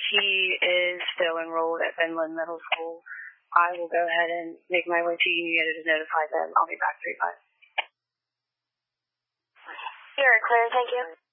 he is still enrolled at Finland Middle School. I will go ahead and make my way to Union to notify them. I'll be back 3-5. You're clear, thank you.